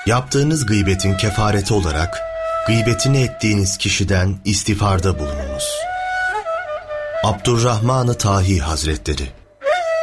Yaptığınız gıybetin kefareti olarak gıybetini ettiğiniz kişiden istiğfarda bulununuz. Abdurrahman-ı Tahi Hazretleri.